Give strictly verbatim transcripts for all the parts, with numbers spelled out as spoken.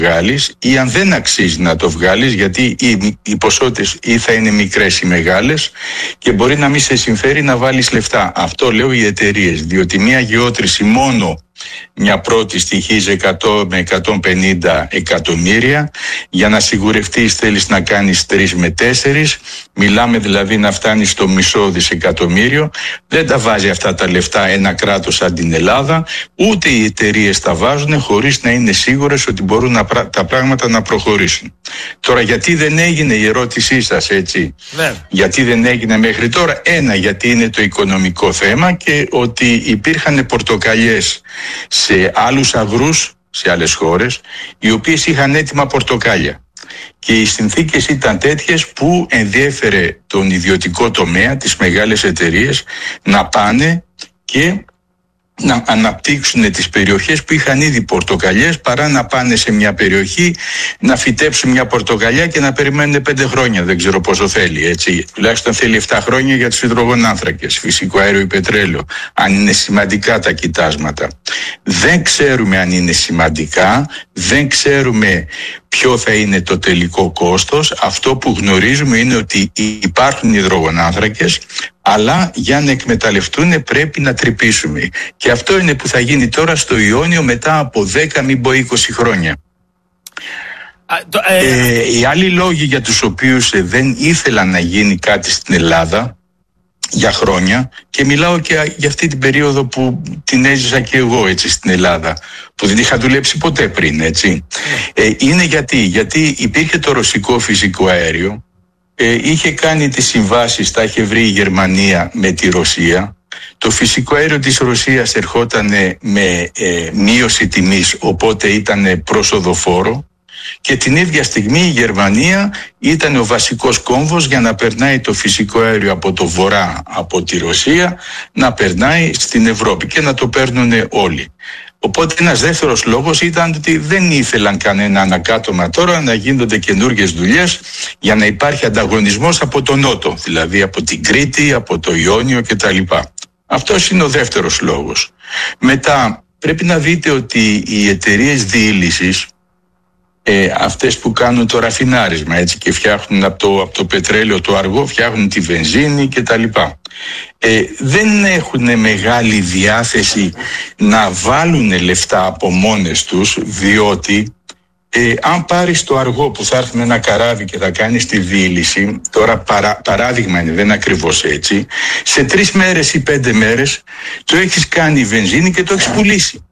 βγάλεις ή αν δεν αξίζει να το βγάλεις, γιατί οι, οι ποσότητες ή θα είναι μικρές ή μεγάλες και μπορεί να μην σε συμφέρει να βάλεις λεφτά. Αυτό λέω οι εταιρείες, διότι μια γεώτρηση μόνο μια πρώτη στοιχίζει εκατό με εκατόν πενήντα εκατομμύρια. Για να σιγουρευτείς θέλεις να κάνεις τρεις με τέσσερις. Μιλάμε δηλαδή να φτάνεις στο μισό δισεκατομμύριο. Δεν τα βάζει αυτά τα λεφτά ένα κράτος σαν την Ελλάδα. Ούτε οι εταιρείες τα βάζουν χωρίς να είναι σίγουρες ότι μπορούν να, τα πράγματα να προχωρήσουν. Τώρα γιατί δεν έγινε η ερώτησή σας έτσι. Ναι. Γιατί δεν έγινε μέχρι τώρα. Ένα, γιατί είναι το οικονομικό θέμα και ότι υπήρχαν πορτοκαλιές σε άλλους αγρούς, σε άλλες χώρες, οι οποίες είχαν έτοιμα πορτοκάλια. Και οι συνθήκες ήταν τέτοιες που ενδιέφερε τον ιδιωτικό τομέα, τις μεγάλες εταιρείες, να πάνε και να αναπτύξουν τις περιοχές που είχαν ήδη πορτοκαλιές, παρά να πάνε σε μια περιοχή να φυτέψουν μια πορτοκαλιά και να περιμένουν πέντε χρόνια. Δεν ξέρω πόσο θέλει, έτσι. Τουλάχιστον θέλει επτά χρόνια για τους υδρογονάνθρακες, φυσικό αέριο ή πετρέλαιο. Αν είναι σημαντικά τα κοιτάσματα. Δεν ξέρουμε αν είναι σημαντικά, δεν ξέρουμε ποιο θα είναι το τελικό κόστος. Αυτό που γνωρίζουμε είναι ότι υπάρχουν υδρογονάνθρακες, αλλά για να εκμεταλλευτούν πρέπει να τρυπήσουμε. Και αυτό είναι που θα γίνει τώρα στο Ιόνιο μετά από δέκα, μην πω είκοσι χρόνια. Α, το, ε... Ε, οι άλλοι λόγοι για τους οποίους ε, δεν ήθελαν να γίνει κάτι στην Ελλάδα για χρόνια, και μιλάω και για αυτή την περίοδο που την έζησα και εγώ έτσι στην Ελλάδα, που δεν είχα δουλέψει ποτέ πριν, έτσι. Ε, είναι γιατί, γιατί υπήρχε το ρωσικό φυσικό αέριο, ε, είχε κάνει τις συμβάσεις, τα είχε βρει η Γερμανία με τη Ρωσία. Το φυσικό αέριο της Ρωσίας ερχόταν με ε, μείωση τιμής, οπότε ήταν προσοδοφόρο. Και την ίδια στιγμή η Γερμανία ήταν ο βασικός κόμβος για να περνάει το φυσικό αέριο από το βορρά, από τη Ρωσία, να περνάει στην Ευρώπη και να το παίρνουν όλοι. Οπότε ένας δεύτερος λόγος ήταν ότι δεν ήθελαν κανένα ανακάτωμα τώρα να γίνονται καινούργιες δουλειές για να υπάρχει ανταγωνισμός από τον Νότο, δηλαδή από την Κρήτη, από το Ιόνιο κτλ. Αυτός είναι ο δεύτερος λόγος. Μετά πρέπει να δείτε ότι οι εταιρείες διήλυσης, Ε, αυτές που κάνουν το ραφινάρισμα έτσι, και φτιάχνουν από το, από το πετρέλαιο το αργό, φτιάχνουν τη βενζίνη και τα λοιπά, ε, δεν έχουν μεγάλη διάθεση να βάλουν λεφτά από μόνες τους, διότι ε, αν πάρεις το αργό που θα έρθει με ένα καράβι και θα κάνεις τη διήλυση, τώρα παρά, παράδειγμα είναι, δεν είναι ακριβώς έτσι, σε τρεις μέρες ή πέντε μέρες το έχεις κάνει βενζίνη και το έχεις πουλήσει.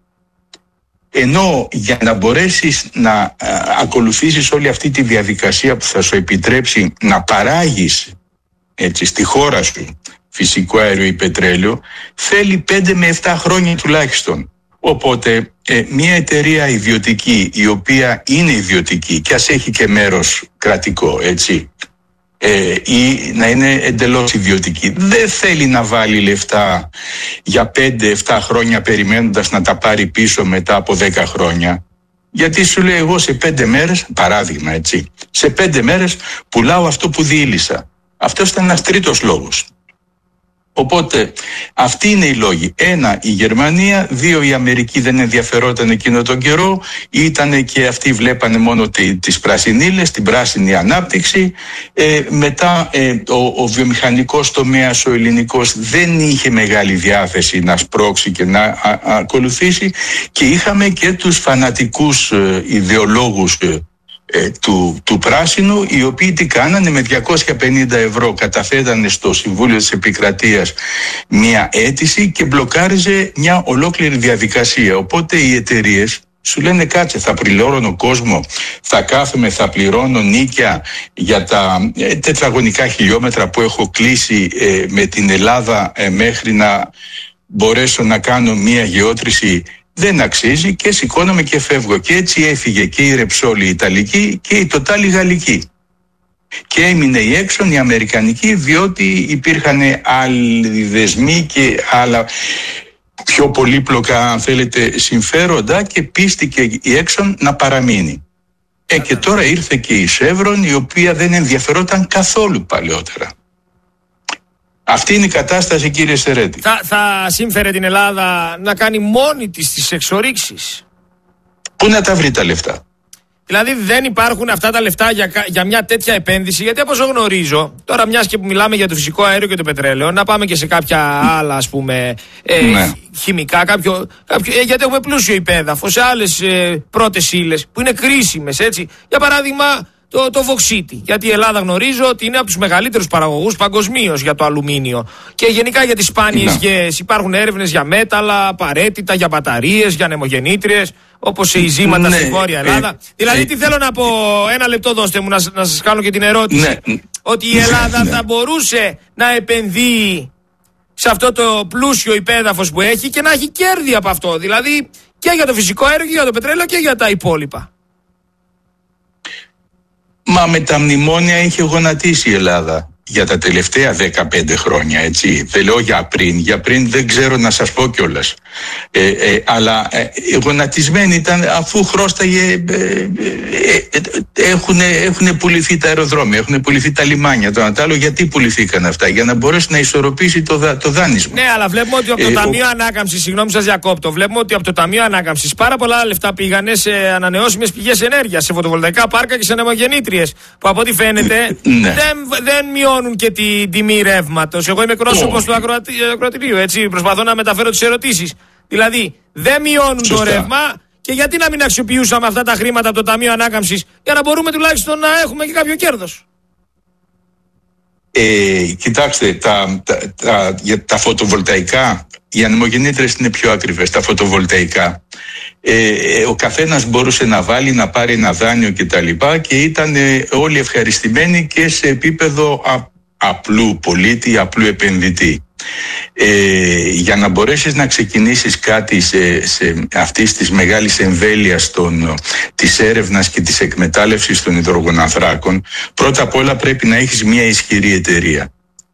Ενώ για να μπορέσεις να α, ακολουθήσεις όλη αυτή τη διαδικασία που θα σου επιτρέψει να παράγεις έτσι, στη χώρα σου φυσικό αέριο ή πετρέλαιο, θέλει πέντε με επτά χρόνια τουλάχιστον. Οπότε ε, μια εταιρεία ιδιωτική, η οποία είναι ιδιωτική και ας έχει και μέρος κρατικό, έτσι, Ε, ή να είναι εντελώς ιδιωτική, δεν θέλει να βάλει λεφτά για πέντε επτά χρόνια περιμένοντας να τα πάρει πίσω μετά από δέκα χρόνια. Γιατί σου λέει, εγώ σε πέντε μέρες, παράδειγμα έτσι, σε πέντε μέρες πουλάω αυτό που διήλυσα. Αυτός ήταν ένας τρίτος λόγος. Οπότε αυτοί είναι οι λόγοι. Ένα, η Γερμανία. Δύο, η Αμερική δεν ενδιαφερόταν εκείνο τον καιρό. Ήτανε και αυτοί βλέπανε μόνο τις πρασινίλες, την πράσινη ανάπτυξη. Ε, μετά ε, ο, ο βιομηχανικός τομέας, ο ελληνικός, δεν είχε μεγάλη διάθεση να σπρώξει και να α, α, ακολουθήσει. Και είχαμε και τους φανατικούς ε, ιδεολόγους ε, Ε, του, του πράσινου, οι οποίοι τι κάνανε, με διακόσια πενήντα ευρώ καταθέτανε στο Συμβούλιο της Επικρατείας μια αίτηση και μπλοκάριζε μια ολόκληρη διαδικασία. Οπότε οι εταιρείες σου λένε, κάτσε, θα πληρώνω κόσμο, θα κάθομαι, θα πληρώνω νίκια για τα ε, τετραγωνικά χιλιόμετρα που έχω κλείσει ε, με την Ελλάδα ε, μέχρι να μπορέσω να κάνω μια γεώτρηση. Δεν αξίζει, και σηκώνομαι και φεύγω. Και έτσι έφυγε και η Repsol η Ιταλική και η Total η Γαλλική. Και έμεινε η Exxon η Αμερικανική, διότι υπήρχαν άλλοι δεσμοί και άλλα πιο πολύπλοκα, αν θέλετε, συμφέροντα, και πίστηκε η Exxon να παραμείνει. Ε, και τώρα ήρθε και η Chevron, η οποία δεν ενδιαφερόταν καθόλου παλαιότερα. Αυτή είναι η κατάσταση, κύριε Στερέτη. Θα, θα σύμφερε την Ελλάδα να κάνει μόνη της τις εξορίξεις. Πού να τα βρει τα λεφτά? Δηλαδή δεν υπάρχουν αυτά τα λεφτά για, για μια τέτοια επένδυση, γιατί όπως γνωρίζω, τώρα μιας και που μιλάμε για το φυσικό αέριο και το πετρέλαιο, να πάμε και σε κάποια άλλα ας πούμε ε, ναι. χημικά, κάποιο, κάποιο, ε, γιατί έχουμε πλούσιο υπέδαφο, σε άλλες ε, πρώτες ύλες που είναι κρίσιμες, έτσι. Για παράδειγμα το, το βοξίτη, γιατί η Ελλάδα γνωρίζω ότι είναι από τους μεγαλύτερους παραγωγούς παγκοσμίως για το αλουμίνιο. Και γενικά για τις σπάνιες γέες υπάρχουν έρευνες για μέταλλα, απαραίτητα για μπαταρίες, για ανεμογεννήτριες, όπως σε ειζήματα ναι, στη Βόρεια Ελλάδα. Ε, δηλαδή, ε, τι θέλω να πω, ένα λεπτό δώστε μου να, να σας κάνω και την ερώτηση. Ναι, ότι η Ελλάδα ναι, θα μπορούσε να επενδύει σε αυτό το πλούσιο υπέδαφος που έχει και να έχει κέρδη από αυτό. Δηλαδή και για το φυσικό αέριο και για το πετρέλαιο και για τα υπόλοιπα. Μα με τα μνημόνια είχε γονατίσει η Ελλάδα για τα τελευταία δεκαπέντε χρόνια, έτσι. Δεν λέω για πριν, για πριν δεν ξέρω να σας πω κιόλας. Ε, ε, αλλά ε, γονατισμένοι ήταν αφού χρώσταγε, ε, ε, ε, έχουν, έχουν πουληθεί τα αεροδρόμια, έχουν πουληθεί τα λιμάνια, το Ανατάλο. Γιατί πουληθήκαν αυτά? Για να μπορέσει να ισορροπήσει το, δα, το δάνεισμα. Ναι, αλλά βλέπουμε ότι από το ε, Ταμείο ο... Ανάκαμψης, συγγνώμη σας διακόπτω, βλέπουμε ότι από το Ταμείο Ανάκαμψης πάρα πολλά λεφτά πήγανε σε ανανεώσιμες πηγές ενέργειας, σε φωτοβολταϊκά πάρκα και σε ανεμογεννήτριες, που από ό,τι φαίνεται ναι. δεν, δεν μειώνουν και την τιμή ρεύματος. Εγώ είμαι εκπρόσωπος oh. του ακροατηρίου, έτσι, προσπαθώ να μεταφέρω τις ερωτήσεις. Δηλαδή, δεν μειώνουν Σωστά. το ρεύμα και γιατί να μην αξιοποιούσαμε αυτά τα χρήματα από το Ταμείο Ανάκαμψης για να μπορούμε τουλάχιστον να έχουμε και κάποιο κέρδος. Ε, κοιτάξτε, τα, τα, τα, για τα φωτοβολταϊκά, οι ανεμογεννήτρες είναι πιο ακριβές. Τα φωτοβολταϊκά, ε, ο καθένας μπορούσε να βάλει, να πάρει ένα δάνειο κτλ. Και, και ήταν ε, όλοι ευχαριστημένοι και σε επίπεδο α, απλού πολίτη, απλού επενδυτή. Ε, για να μπορέσεις να ξεκινήσεις κάτι σε, σε αυτής της μεγάλης εμβέλειας των, της έρευνας και της εκμετάλλευσης των υδρογοναθράκων, πρώτα απ' όλα πρέπει να έχεις μια ισχυρή εταιρεία.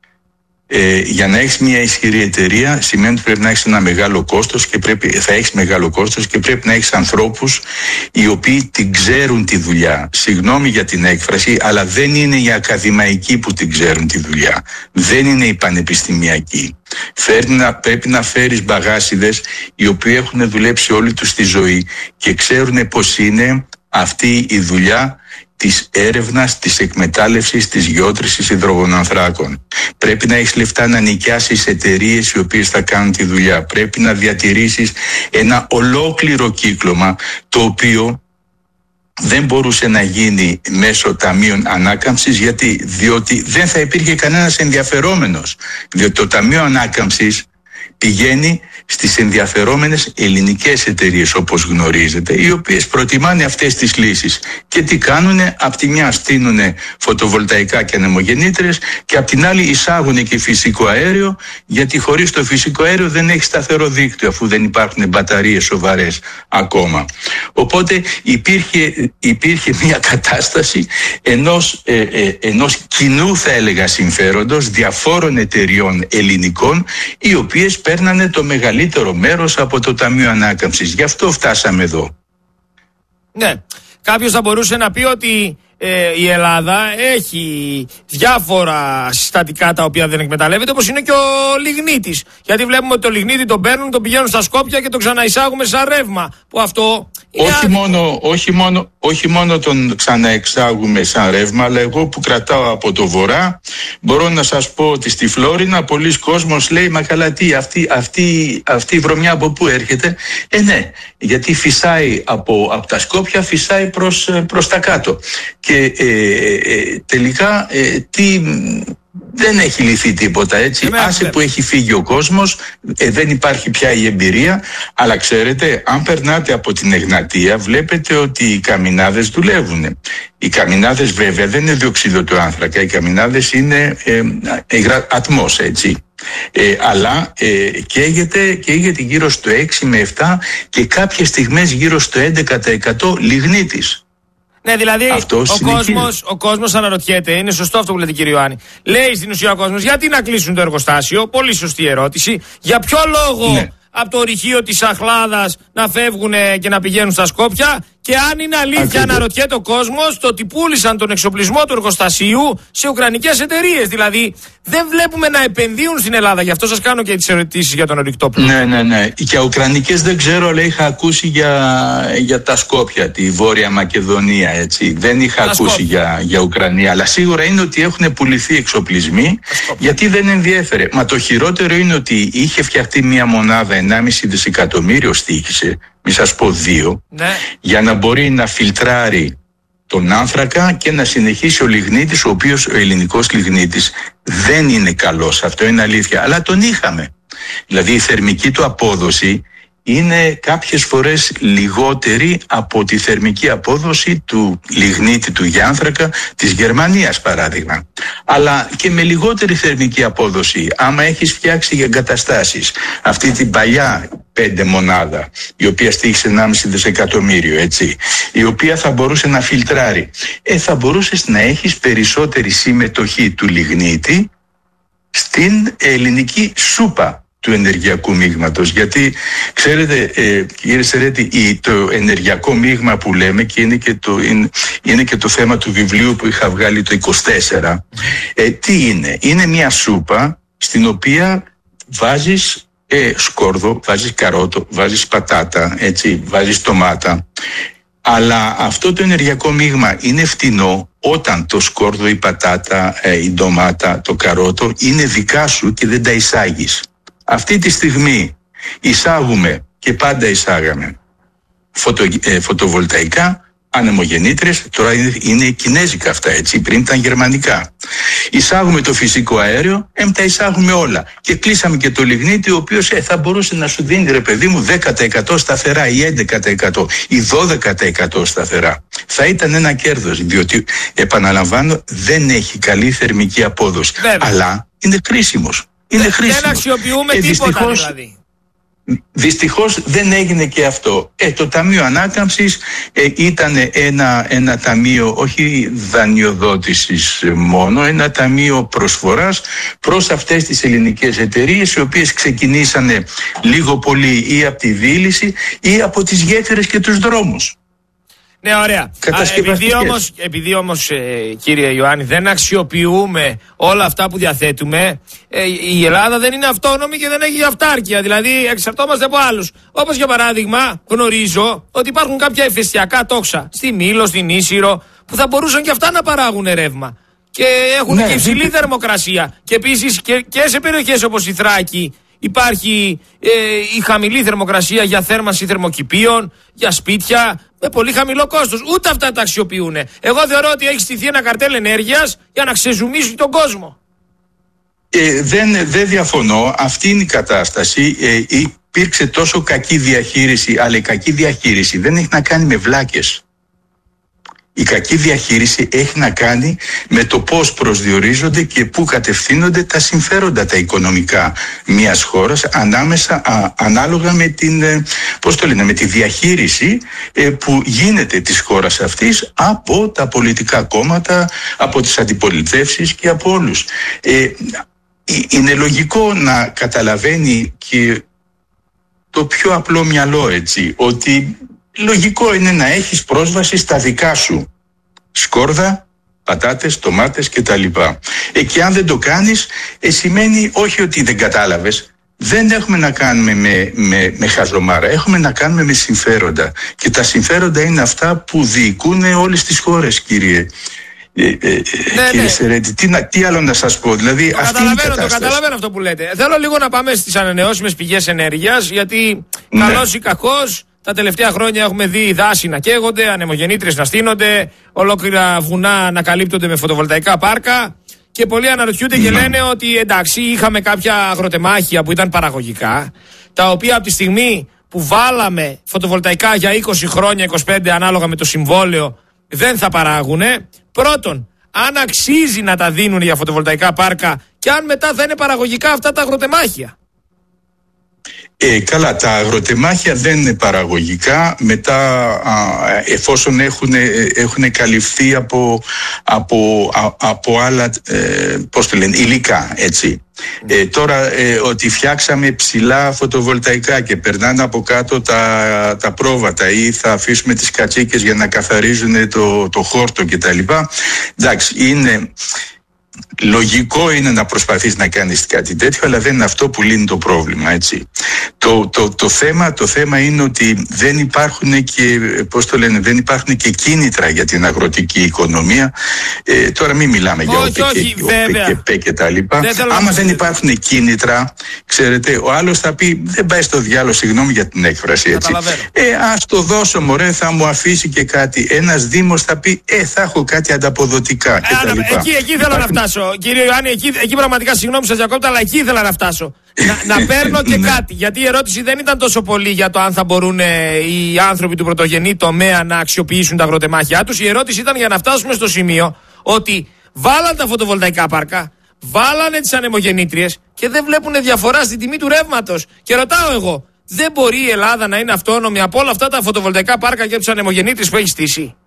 Ε, για να έχεις μια ισχυρή εταιρεία σημαίνει ότι πρέπει να έχεις ένα μεγάλο κόστος και πρέπει, θα έχεις μεγάλο κόστος και πρέπει να έχεις ανθρώπους οι οποίοι την ξέρουν τη δουλειά. Συγγνώμη για την έκφραση, αλλά δεν είναι οι ακαδημαϊκοί που την ξέρουν τη δουλειά. Δεν είναι οι πανεπιστημιακοί. Φέρνει να, πρέπει να φέρεις μπαγάσιδες οι οποίοι έχουν δουλέψει όλη τους τη ζωή και ξέρουν πως είναι αυτή η δουλειά της έρευνας, της εκμετάλλευσης, της γεώτρησης υδρογονανθράκων. Πρέπει να έχεις λεφτά να νοικιάσεις εταιρείες οι οποίες θα κάνουν τη δουλειά. Πρέπει να διατηρήσεις ένα ολόκληρο κύκλωμα, το οποίο δεν μπορούσε να γίνει μέσω ταμείων ανάκαμψης. Γιατί? Διότι δεν θα υπήρχε κανένας ενδιαφερόμενος. Διότι το Ταμείο Ανάκαμψης πηγαίνει στις ενδιαφερόμενες ελληνικές εταιρείες, όπως γνωρίζετε, οι οποίες προτιμάνε αυτές τις λύσεις. Και τι κάνουνε? Απ' τη μια στείνουνε φωτοβολταϊκά και ανεμογεννήτρες και απ' την άλλη εισάγουνε και φυσικό αέριο, γιατί χωρίς το φυσικό αέριο δεν έχει σταθερό δίκτυο, αφού δεν υπάρχουν μπαταρίες σοβαρές ακόμα. Οπότε υπήρχε, υπήρχε μια κατάσταση ενός, ε, ε, ενός κοινού, θα έλεγα, συμφέροντος διαφόρων εταιριών ελληνικών, οι οποίες παίρνανε το μεγαλύτερο μέρος από το Ταμείο Ανάκαμψης. Γι' αυτό φτάσαμε εδώ. Ναι. Κάποιος θα μπορούσε να πει ότι ε, η Ελλάδα έχει διάφορα συστατικά τα οποία δεν εκμεταλλεύεται, όπως είναι και ο λιγνίτης. Γιατί βλέπουμε ότι το λιγνίτη τον παίρνουν, τον πηγαίνουν στα Σκόπια και τον ξαναεισάγουμε σαν ρεύμα. Που αυτό όχι μόνο, όχι, μόνο, όχι μόνο τον ξαναεξάγουμε σαν ρεύμα, αλλά εγώ που κρατάω από το βορρά, μπορώ να σας πω ότι στη Φλόρινα πολλοί κόσμος λέει, μα καλά τι, αυτή, αυτή, αυτή η βρωμιά από πού έρχεται? Ε ναι, γιατί φυσάει από, από τα Σκόπια, φυσάει προς, προς τα κάτω. Και ε, ε, τελικά ε, τι... δεν έχει λυθεί τίποτα, έτσι. Εμέ, Άσε που έχει φύγει ο κόσμος, ε, δεν υπάρχει πια η εμπειρία. Αλλά ξέρετε, αν περνάτε από την Εγνατία, βλέπετε ότι οι καμινάδες δουλεύουν. Οι καμινάδες βέβαια δεν είναι διοξείδιο του άνθρακα, οι καμινάδες είναι ε, ε, ατμός, έτσι. Ε, αλλά ε, καίγεται, καίγεται γύρω στο έξι με επτά και κάποιες στιγμές γύρω στο έντεκα τοις εκατό λιγνίτης. Ναι, δηλαδή ο κόσμος, ο κόσμος αναρωτιέται, είναι σωστό αυτό που λέτε κύριε Ιωάννη. Λέει στην ουσία ο κόσμος, γιατί να κλείσουν το εργοστάσιο? Πολύ σωστή ερώτηση. Για ποιο λόγο ναι. από το ορυχείο της Αχλάδας να φεύγουν και να πηγαίνουν στα Σκόπια Και αν είναι αλήθεια, Ακριβώς. αναρωτιέται ο κόσμος, το ότι πούλησαν τον εξοπλισμό του εργοστασίου σε ουκρανικές εταιρείες. Δηλαδή δεν βλέπουμε να επενδύουν στην Ελλάδα. Γι' αυτό σας κάνω και τις ερωτήσεις για τον ορυκτό πλούτο. Ναι, ναι, ναι. Για ουκρανικές δεν ξέρω, αλλά είχα ακούσει για, για τα Σκόπια, τη Βόρεια Μακεδονία. Έτσι. Δεν είχα τα ακούσει για, για Ουκρανία. Αλλά σίγουρα είναι ότι έχουν πουληθεί εξοπλισμοί, γιατί δεν ενδιέφερε. Μα το χειρότερο είναι ότι είχε φτιαχτεί μια μονάδα ενάμιση δισεκατομμύριο στοίχησε. Μη σας πω δύο, ναι. για να μπορεί να φιλτράρει τον άνθρακα και να συνεχίσει ο λιγνίτης, ο οποίος ο ελληνικός λιγνίτης δεν είναι καλός, αυτό είναι αλήθεια, αλλά τον είχαμε. Δηλαδή η θερμική του απόδοση είναι κάποιες φορές λιγότερη από τη θερμική απόδοση του λιγνίτη του γιάνθρακα της Γερμανίας, παράδειγμα. Αλλά και με λιγότερη θερμική απόδοση, άμα έχεις φτιάξει για εγκαταστάσεις αυτή την παλιά πέντε μονάδα, η οποία στήχησε ενάμιση δισεκατομμύριο, έτσι, η οποία θα μπορούσε να φιλτράρει, ε, θα μπορούσες να έχεις περισσότερη συμμετοχή του λιγνίτη στην ελληνική σούπα του ενεργειακού μείγματος. Γιατί ξέρετε, ε, κύριε Σερέτη, το ενεργειακό μείγμα που λέμε, και είναι και το, είναι, είναι και το θέμα του βιβλίου που είχα βγάλει το είκοσι τέσσερα, ε, τι είναι? Είναι μια σούπα στην οποία βάζεις ε, σκόρδο, βάζεις καρότο, βάζεις πατάτα, έτσι, βάζεις ντομάτα. Αλλά αυτό το ενεργειακό μείγμα είναι φτηνό όταν το σκόρδο, η πατάτα, ε, η ντομάτα, το καρότο είναι δικά σου και δεν τα εισάγεις. Αυτή τη στιγμή εισάγουμε και πάντα εισάγαμε φωτο, ε, φωτοβολταϊκά, ανεμογεννήτρες, τώρα είναι, είναι κινέζικα αυτά, έτσι, πριν ήταν γερμανικά. Εισάγουμε το φυσικό αέριο, εμ τα εισάγουμε όλα. Και κλείσαμε και το λιγνίτη, ο οποίος ε, θα μπορούσε να σου δίνει, ρε παιδί μου, δέκα τοις εκατό σταθερά ή έντεκα τοις εκατό ή δώδεκα τοις εκατό σταθερά. Θα ήταν ένα κέρδος, διότι, επαναλαμβάνω, δεν έχει καλή θερμική απόδοση. Βέβαια. Αλλά είναι χρήσιμος. Είναι χρήσιμος. Δεν αξιοποιούμε ε, τίποτα δυστυχώς, δηλαδή. Δυστυχώς δεν έγινε και αυτό. Ε, το Ταμείο Ανάκαμψης ε, ήταν ένα, ένα ταμείο όχι δανειοδότησης μόνο, ένα ταμείο προσφοράς προς αυτές τις ελληνικές εταιρείες, οι οποίες ξεκινήσανε λίγο πολύ ή από τη δίληση ή από τις γέφυρες και τους δρόμους. Ναι, ωραία. Α, επειδή όμως, επειδή όμως ε, κύριε Ιωάννη, δεν αξιοποιούμε όλα αυτά που διαθέτουμε, ε, η Ελλάδα δεν είναι αυτόνομη και δεν έχει αυτάρκεια. Δηλαδή εξαρτώμαστε από άλλους. Όπως για παράδειγμα γνωρίζω ότι υπάρχουν κάποια ηφαιστειακά τόξα στη Μήλο, στην Ίσυρο, που θα μπορούσαν και αυτά να παράγουν ρεύμα. Και έχουν ναι, και υψηλή ναι. θερμοκρασία. Και επίσης και, και σε περιοχές όπως η Θράκη υπάρχει ε, η χαμηλή θερμοκρασία για θέρμανση θερμοκηπίων, για σπίτια, με πολύ χαμηλό κόστος. Ούτε αυτά τα αξιοποιούν. Εγώ θεωρώ ότι έχει στηθεί ένα καρτέλ ενέργειας για να ξεζουμίσει τον κόσμο. Ε, δεν, δεν διαφωνώ. Αυτή είναι η κατάσταση. Ε, υπήρξε τόσο κακή διαχείριση, αλλά η κακή διαχείριση δεν έχει να κάνει με βλάκες. Η κακή διαχείριση έχει να κάνει με το πώς προσδιορίζονται και πού κατευθύνονται τα συμφέροντα τα οικονομικά μιας χώρας ανάμεσα, α, ανάλογα με την, πώς το λένε, με τη διαχείριση ε, που γίνεται της χώρας αυτής από τα πολιτικά κόμματα, από τις αντιπολιτεύσεις και από όλους. Ε, είναι λογικό να καταλαβαίνει και το πιο απλό μυαλό, έτσι, ότι λογικό είναι να έχεις πρόσβαση στα δικά σου σκόρδα, πατάτες, ντομάτες κτλ. Ε, και αν δεν το κάνεις, ε, σημαίνει όχι ότι δεν κατάλαβες. Δεν έχουμε να κάνουμε με, με, με χαζομάρα, έχουμε να κάνουμε με συμφέροντα. Και τα συμφέροντα είναι αυτά που διοικούν όλες τις χώρες, κύριε. Ε, ε, ναι, κύριε ναι. Σερέτη, τι, τι άλλο να σας πω, δηλαδή το αυτή καταλαβαίνω, είναι η το καταλαβαίνω αυτό που λέτε. Θέλω λίγο να πάμε στις ανανεώσιμες πηγές ενέργειας, γιατί ναι. καλός ή κακός τα τελευταία χρόνια έχουμε δει δάση να καίγονται, ανεμογεννήτριες να στείνονται, ολόκληρα βουνά να καλύπτονται με φωτοβολταϊκά πάρκα και πολλοί αναρωτιούνται και λένε ότι εντάξει, είχαμε κάποια αγροτεμάχια που ήταν παραγωγικά, τα οποία από τη στιγμή που βάλαμε φωτοβολταϊκά για είκοσι χρόνια, είκοσι πέντε ανάλογα με το συμβόλαιο, δεν θα παράγουνε. Πρώτον, αν αξίζει να τα δίνουν για φωτοβολταϊκά πάρκα και αν μετά θα είναι παραγωγικά αυτά τα αγροτεμάχια. Ε, καλά, τα αγροτεμάχια δεν είναι παραγωγικά μετά α, εφόσον έχουν, έχουν καλυφθεί από, από, α, από άλλα ε, πώς το λένε, υλικά, έτσι. Ε, τώρα ε, ότι φτιάξαμε ψηλά φωτοβολταϊκά και περνάνε από κάτω τα, τα πρόβατα ή θα αφήσουμε τις κατσίκες για να καθαρίζουν το, το χόρτο κτλ. Εντάξει, είναι... Λογικό είναι να προσπαθείς να κάνεις κάτι τέτοιο, αλλά δεν είναι αυτό που λύνει το πρόβλημα, έτσι. Το, το, το, θέμα, το θέμα είναι ότι δεν υπάρχουν και, πώς το λένε, δεν υπάρχουν και κίνητρα για την αγροτική οικονομία. Ε, τώρα μην μιλάμε για όχι, ΟΠΕ και ΠΕ και τα λοιπά. Δεν Άμα δεν υπάρχουν κίνητρα, ξέρετε, ο άλλος θα πει δεν πάει στο διάλογο, συγγνώμη για την έκφραση, έτσι. Ε, ας το δώσω μωρέ, θα μου αφήσει και κάτι. Ένας δήμος θα πει ε, θα έχω κάτι ανταποδοτικά και τα λοιπά. Εκεί, εκεί θέλω να φτάσω. Κύριε Ιωάννη, εκεί, εκεί πραγματικά συγγνώμη σας διακόπτω, αλλά εκεί ήθελα να φτάσω. να, να παίρνω και κάτι. Γιατί η ερώτηση δεν ήταν τόσο πολύ για το αν θα μπορούν ε, οι άνθρωποι του πρωτογενή τομέα να αξιοποιήσουν τα αγροτεμάχια τους. Η ερώτηση ήταν για να φτάσουμε στο σημείο ότι βάλαν τα φωτοβολταϊκά πάρκα, βάλανε τις ανεμογεννήτριες και δεν βλέπουν διαφορά στην τιμή του ρεύματος. Και ρωτάω εγώ, δεν μπορεί η Ελλάδα να είναι αυτόνομη από όλα αυτά τα φωτοβολταϊκά πάρκα και τις ανεμογεννήτριες που έχει στήσει?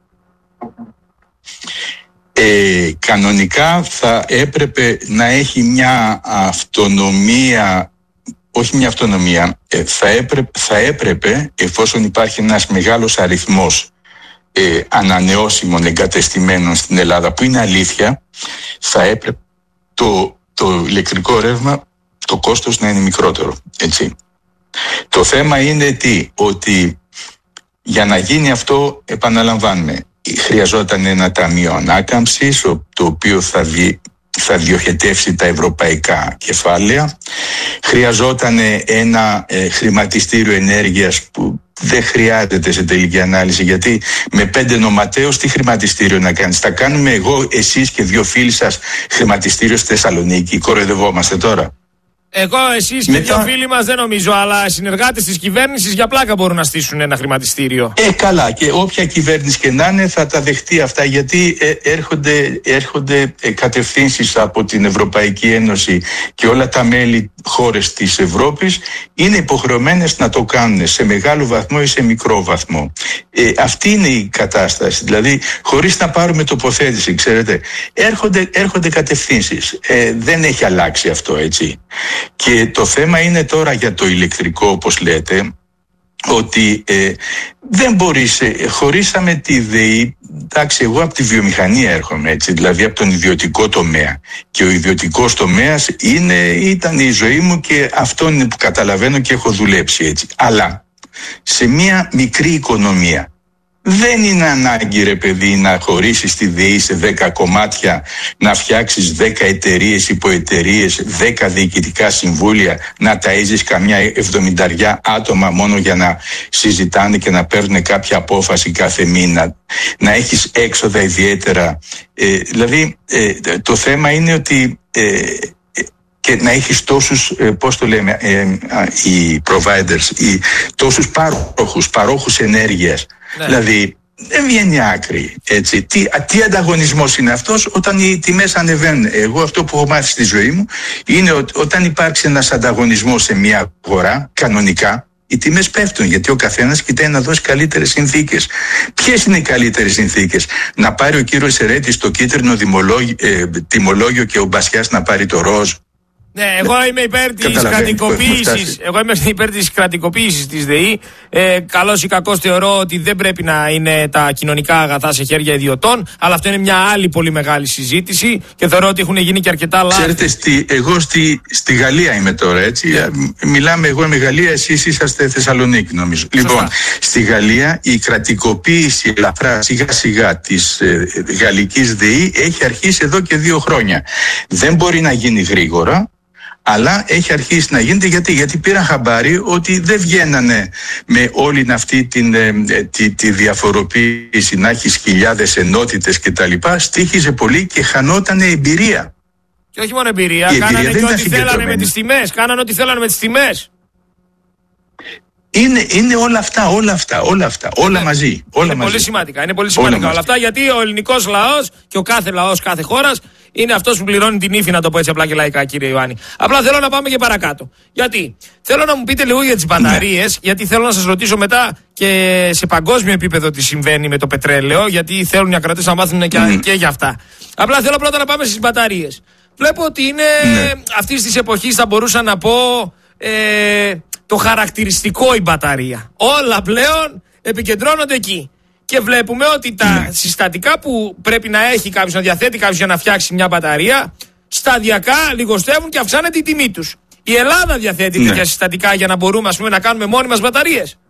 Ε, κανονικά θα έπρεπε να έχει μια αυτονομία, όχι μια αυτονομία, ε, θα, έπρεπε, θα έπρεπε εφόσον υπάρχει ένας μεγάλος αριθμός ε, ανανεώσιμων εγκατεστημένων στην Ελλάδα, που είναι αλήθεια, θα έπρεπε το, το ηλεκτρικό ρεύμα, το κόστος να είναι μικρότερο, έτσι. Το θέμα είναι τι, ότι για να γίνει αυτό, επαναλαμβάνουμε, χρειαζόταν ένα ταμείο ανάκαμψης, το οποίο θα, δι, θα διοχετεύσει τα ευρωπαϊκά κεφάλαια. Χρειαζόταν ένα ε, χρηματιστήριο ενέργειας που δεν χρειάζεται σε τελική ανάλυση, γιατί με πέντε νοματέους τι χρηματιστήριο να κάνεις? Θα κάνουμε εγώ, εσείς και δύο φίλοι σας χρηματιστήριο στη Θεσσαλονίκη? Κοροϊδευόμαστε τώρα? Εγώ, εσείς και Μετά... δύο φίλοι μας δεν νομίζω, αλλά συνεργάτες της κυβέρνησης για πλάκα μπορούν να στήσουν ένα χρηματιστήριο. Ε, καλά, και όποια κυβέρνηση και να είναι θα τα δεχτεί αυτά, γιατί ε, έρχονται, έρχονται ε, κατευθύνσεις από την Ευρωπαϊκή Ένωση και όλα τα μέλη χώρες της Ευρώπης είναι υποχρεωμένες να το κάνουν σε μεγάλο βαθμό ή σε μικρό βαθμό. Ε, αυτή είναι η κατάσταση, δηλαδή χωρίς να πάρουμε τοποθέτηση, ξέρετε, έρχονται, έρχονται κατευθύνσεις. Ε, δεν έχει αλλάξει αυτό, έτσι. Και το θέμα είναι τώρα για το ηλεκτρικό, όπως λέτε, ότι ε, δεν μπορείς, ε, χωρίσαμε τη ΔΕΗ, εντάξει, εγώ από τη βιομηχανία έρχομαι, έτσι, δηλαδή από τον ιδιωτικό τομέα, και ο ιδιωτικός τομέας είναι, ήταν η ζωή μου και αυτό είναι που καταλαβαίνω και έχω δουλέψει, έτσι. Αλλά σε μια μικρή οικονομία δεν είναι ανάγκη, ρε παιδί, να χωρίσεις τη ΔΕΗ σε δέκα κομμάτια, να φτιάξεις δέκα εταιρείες, υποεταιρείες, δέκα διοικητικά συμβούλια, να ταΐζεις καμιά εβδομηνταριά άτομα μόνο για να συζητάνε και να παίρνουν κάποια απόφαση κάθε μήνα, να έχεις έξοδα ιδιαίτερα. Ε, δηλαδή ε, το θέμα είναι ότι ε, και να έχεις τόσους, ε, πώς το λέμε, ε, οι providers, οι, τόσους πάροχους, παρόχους ενέργειας. Ναι. Δηλαδή δεν βγαίνει άκρη, έτσι. Τι, τι ανταγωνισμός είναι αυτός όταν οι τιμές ανεβαίνουν? Εγώ αυτό που έχω μάθει στη ζωή μου είναι ότι όταν υπάρξει ένας ανταγωνισμός σε μια αγορά, κανονικά οι τιμές πέφτουν, γιατί ο καθένας κοιτάει να δώσει καλύτερες συνθήκες. Ποιες είναι οι καλύτερες συνθήκες? Να πάρει ο κύριος Σερέτης το κίτρινο ε, τιμολόγιο και ο Μπασιάς να πάρει το ροζ? Ναι, εγώ είμαι υπέρ της κρατικοποίησης. Εγώ είμαι υπέρ της κρατικοποίησης της ΔΕΗ. Ε, καλώς ή κακώς θεωρώ ότι δεν πρέπει να είναι τα κοινωνικά αγαθά σε χέρια ιδιωτών, αλλά αυτό είναι μια άλλη πολύ μεγάλη συζήτηση και θεωρώ ότι έχουν γίνει και αρκετά λάθη. Ξέρετε, στη, εγώ στη, στη Γαλλία είμαι τώρα, έτσι. Yeah. Μιλάμε, εγώ είμαι Γαλλία, εσείς είσαστε Θεσσαλονίκη, νομίζω. Σωστά. Λοιπόν, στη Γαλλία η κρατικοποίηση ελαφρά σιγά σιγά της ε, γαλλικής ΔΕΗ έχει αρχίσει εδώ και δύο χρόνια. Δεν μπορεί να γίνει γρήγορα, αλλά έχει αρχίσει να γίνεται. Γιατί, γιατί πήραν χαμπάρι ότι δεν βγαίνανε με όλη αυτή την, ε, τη, τη διαφοροποίηση, να έχει χιλιάδες ενότητες κτλ. Στοίχιζε πολύ και χανότανε εμπειρία. Και όχι μόνο εμπειρία, η κάνανε εμπειρία και ό,τι θέλανε με τις τιμές. Κάνανε ό,τι θέλανε με τις τιμές. Είναι, είναι όλα αυτά, όλα αυτά, όλα αυτά, όλα είναι, μαζί. Όλα είναι μαζί. πολύ σημαντικά, είναι πολύ σημαντικά όλα, όλα αυτά, γιατί ο ελληνικός λαός και ο κάθε λαός κάθε χώρας είναι αυτός που πληρώνει την ύφη, να το πω έτσι απλά και λαϊκά, κύριε Ιωάννη. Απλά θέλω να πάμε και παρακάτω. Γιατί θέλω να μου πείτε λίγο για τις μπαταρίες, ναι. γιατί θέλω να σας ρωτήσω μετά και σε παγκόσμιο επίπεδο τι συμβαίνει με το πετρέλαιο, γιατί θέλουν οι ακροατές να μάθουν και, mm. και για αυτά. Απλά θέλω πρώτα να πάμε στις μπαταρίες. Βλέπω ότι είναι ναι. αυτής της εποχής, θα μπορούσα να πω, ε, το χαρακτηριστικό η μπαταρία. Όλα πλέον επικεντρώνονται εκεί. Και βλέπουμε ότι τα ναι. συστατικά που πρέπει να έχει κάποιος, να διαθέτει κάποιος για να φτιάξει μια μπαταρία, σταδιακά λιγοστεύουν και αυξάνεται η τιμή τους. Η Ελλάδα διαθέτει ναι. τέτοια συστατικά για να μπορούμε, ας πούμε, να κάνουμε μόνοι μας μπαταρίες.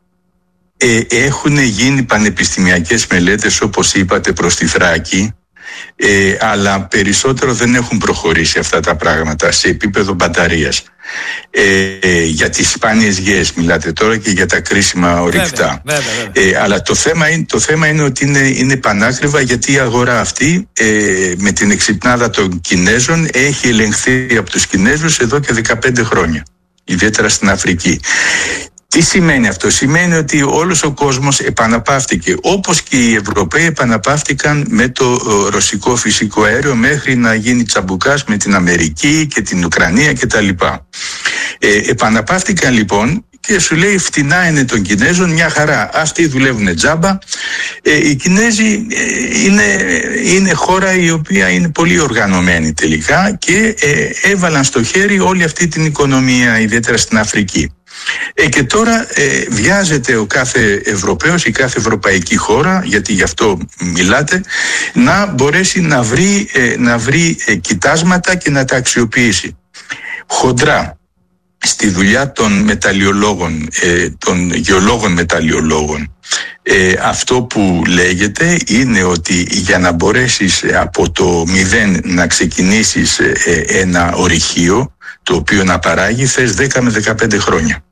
Ε, έχουν γίνει πανεπιστημιακές μελέτες, όπως είπατε, προς τη Θράκη. Ε, αλλά περισσότερο δεν έχουν προχωρήσει αυτά τα πράγματα σε επίπεδο μπαταρίας. Ε, ε, για τις σπάνιες γεές μιλάτε τώρα και για τα κρίσιμα ορυκτά. Βέβαια, βέβαια, βέβαια. Ε, αλλά το θέμα, είναι, το θέμα είναι ότι είναι, είναι πανάκριβα, γιατί η αγορά αυτή ε, με την εξυπνάδα των Κινέζων έχει ελεγχθεί από τους Κινέζους εδώ και δεκαπέντε χρόνια, ιδιαίτερα στην Αφρική. Τι σημαίνει αυτό? Σημαίνει ότι όλος ο κόσμος επαναπαύτηκε, όπως και οι Ευρωπαίοι επαναπαύτηκαν με το ρωσικό φυσικό αέριο μέχρι να γίνει τσαμπουκάς με την Αμερική και την Ουκρανία κτλ. Ε, επαναπαύτηκαν λοιπόν και σου λέει φτηνά είναι των Κινέζων, μια χαρά. Αυτοί δουλεύουν τζάμπα. Ε, οι Κινέζοι ε, είναι, είναι χώρα η οποία είναι πολύ οργανωμένη τελικά και ε, έβαλαν στο χέρι όλη αυτή την οικονομία, ιδιαίτερα στην Αφρική. Ε, και τώρα ε, βιάζεται ο κάθε Ευρωπαίος, η κάθε ευρωπαϊκή χώρα, γιατί γι' αυτό μιλάτε, να μπορέσει να βρει, ε, να βρει ε, κοιτάσματα και να τα αξιοποιήσει. Χοντρά, στη δουλειά των μεταλλιολόγων, ε, των γεωλόγων μεταλλιολόγων, ε, αυτό που λέγεται είναι ότι για να μπορέσεις από το μηδέν να ξεκινήσεις ε, ένα ορυχείο το οποίο να παράγει, θες δέκα με δεκαπέντε χρόνια.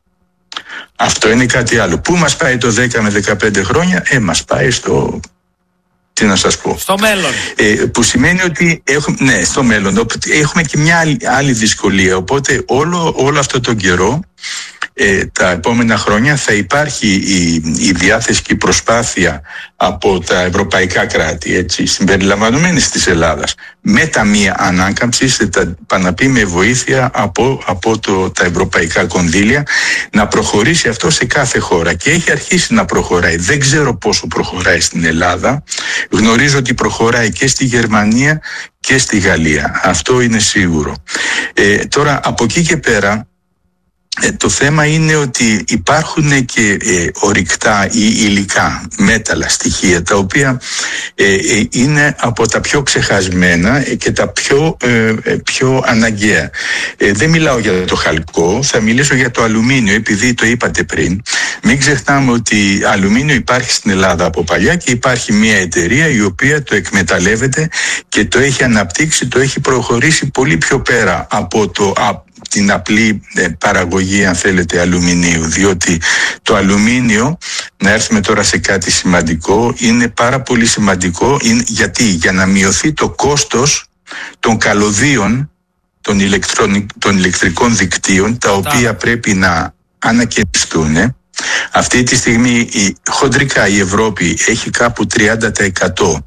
Αυτό είναι κάτι άλλο. Πού μας πάει το δέκα με δεκαπέντε χρόνια? Ε, μας πάει στο... Τι να σας πω. Στο μέλλον. Ε, που σημαίνει ότι έχουμε, ναι, στο μέλλον. Έχουμε και μια άλλη, άλλη δυσκολία. Οπότε όλο, όλο αυτό τον καιρό, ε, τα επόμενα χρόνια, θα υπάρχει η, η διάθεση και η προσπάθεια από τα ευρωπαϊκά κράτη, έτσι, συμπεριλαμβανομένης της Ελλάδας, με ταμεία ανάκαμψης, τα παναπεί με βοήθεια από, από το, τα ευρωπαϊκά κονδύλια, να προχωρήσει αυτό σε κάθε χώρα. Και έχει αρχίσει να προχωράει. Δεν ξέρω πόσο προχωράει στην Ελλάδα. Γνωρίζω ότι προχωράει και στη Γερμανία και στη Γαλλία. Αυτό είναι σίγουρο. Ε, τώρα, από εκεί και πέρα, Ε, το θέμα είναι ότι υπάρχουν και ε, ορυκτά ή υλικά, μέταλλα, στοιχεία, τα οποία ε, ε, είναι από τα πιο ξεχασμένα και τα πιο, ε, ε, πιο αναγκαία. Ε, δεν μιλάω για το χαλκό, θα μιλήσω για το αλουμίνιο, επειδή το είπατε πριν. Μην ξεχνάμε ότι αλουμίνιο υπάρχει στην Ελλάδα από παλιά και υπάρχει μια εταιρεία η οποία το εκμεταλλεύεται και το έχει αναπτύξει, το έχει προχωρήσει πολύ πιο πέρα από το την απλή ε, παραγωγή, αν θέλετε, αλουμινίου, διότι το αλουμίνιο, να έρθουμε τώρα σε κάτι σημαντικό, είναι πάρα πολύ σημαντικό. Είναι, γιατί για να μειωθεί το κόστος των καλωδίων των, των ηλεκτρικών δικτύων, τα οποία πρέπει να ανακαινιστούν. Αυτή τη στιγμή η, χοντρικά η Ευρώπη έχει κάπου τριάντα τοις εκατό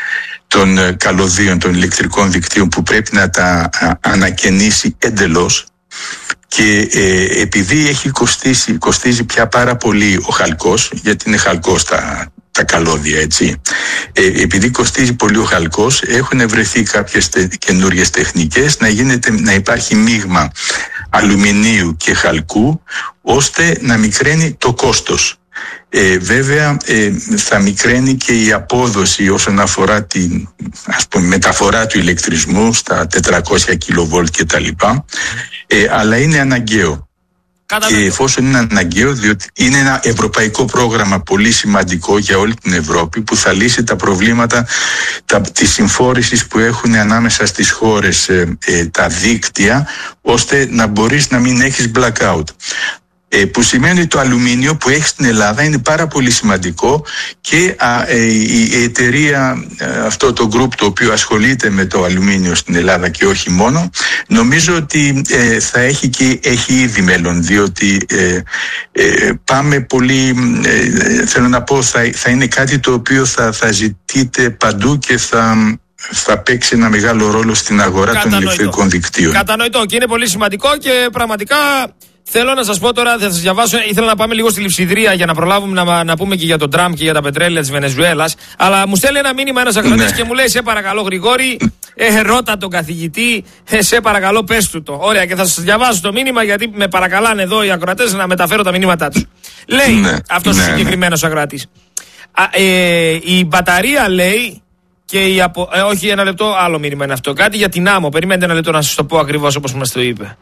των καλωδίων των ηλεκτρικών δικτύων που πρέπει να τα ανακαινήσει εντελώς, και ε, επειδή έχει κοστίσει, κοστίζει πια πάρα πολύ ο χαλκός, γιατί είναι χαλκός τα, τα καλώδια, έτσι, ε, επειδή κοστίζει πολύ ο χαλκός, έχουν βρεθεί κάποιες τε, καινούριες τεχνικές να, γίνεται, να υπάρχει μείγμα αλουμινίου και χαλκού, ώστε να μικραίνει το κόστος. Ε, βέβαια ε, θα μικραίνει και η απόδοση όσον αφορά την, ας πούμε, μεταφορά του ηλεκτρισμού στα τετρακόσια κιλοβόλτ και τα λοιπά, ε, αλλά είναι αναγκαίο. Και εφόσον είναι αναγκαίο, διότι είναι ένα ευρωπαϊκό πρόγραμμα πολύ σημαντικό για όλη την Ευρώπη, που θα λύσει τα προβλήματα τα, της συμφόρησης που έχουν ανάμεσα στις χώρες ε, ε, τα δίκτυα, ώστε να μπορείς να μην έχεις blackout. Ε, που σημαίνει ότι το αλουμίνιο που έχει στην Ελλάδα είναι πάρα πολύ σημαντικό, και α, ε, η εταιρεία, αυτό το group το οποίο ασχολείται με το αλουμίνιο στην Ελλάδα και όχι μόνο, νομίζω ότι ε, θα έχει και έχει ήδη μέλλον, διότι ε, ε, πάμε πολύ, ε, θέλω να πω, θα, θα είναι κάτι το οποίο θα, θα ζητείτε παντού και θα, θα παίξει ένα μεγάλο ρόλο στην αγορά Κατανοητό. των ηλεκτρικών δικτύων. Κατανοητό και είναι πολύ σημαντικό και πραγματικά θέλω να σας πω τώρα, θα σας διαβάσω, ήθελα να πάμε λίγο στη Λειψιδρία για να προλάβουμε να, να πούμε και για τον Τραμπ και για τα πετρέλαια της Βενεζουέλας, αλλά μου στέλνει ένα μήνυμα ένας ακροατής ναι. και μου λέει σε παρακαλώ Γρηγόρη, ε, ρώτα τον καθηγητή, ε, σε παρακαλώ πες του το. Ωραία, και θα σας διαβάσω το μήνυμα γιατί με παρακαλάνε εδώ οι ακροατές να μεταφέρω τα μηνύματά τους. Λέει ναι, αυτός ναι, ο συγκεκριμένος ναι. ακροατής. Α, ε, η μπαταρία λέει και η απο... ε, όχι ένα λεπτό, άλλο μήνυμα είναι αυτό. Κάτι για την άμμο. Περιμένετε ένα λεπτό να σας το πω ακριβώς όπως μας το είπε.